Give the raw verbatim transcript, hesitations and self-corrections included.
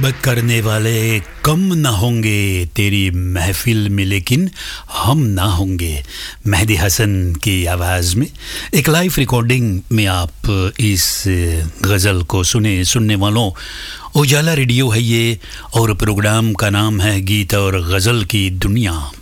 मोहब्बत करने वाले कम ना होंगे तेरी महफिल में, लेकिन हम ना होंगे। मेहदी हसन की आवाज़ में एक लाइव रिकॉर्डिंग में आप इस गज़ल को सुने। सुनने वालों, उजाला रेडियो है ये और प्रोग्राम का नाम है गीत और गज़ल की दुनिया।